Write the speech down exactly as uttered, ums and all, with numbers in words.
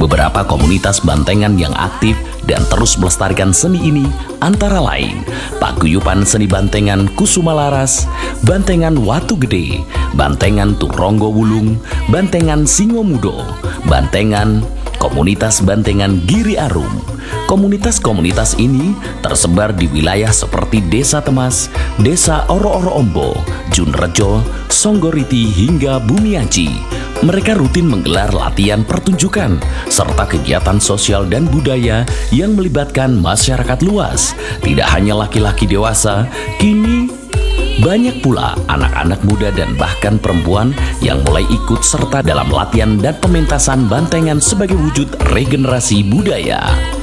Beberapa komunitas bantengan yang aktif dan terus melestarikan seni ini antara lain Paguyuban Seni Bantengan Kusuma Laras, Bantengan Watu Gede, Bantengan Turonggo Wulung, Bantengan Singomudo, Bantengan Komunitas Bantengan Giri Arum. Komunitas-komunitas ini tersebar di wilayah seperti Desa Temas, Desa Oro-Oro Ombo, Junrejo, Songgoriti hingga Bumiaji. Mereka rutin menggelar latihan pertunjukan serta kegiatan sosial dan budaya yang melibatkan masyarakat luas. Tidak hanya laki-laki dewasa, kini banyak pula anak-anak muda dan bahkan perempuan yang mulai ikut serta dalam latihan dan pementasan bantengan sebagai wujud regenerasi budaya.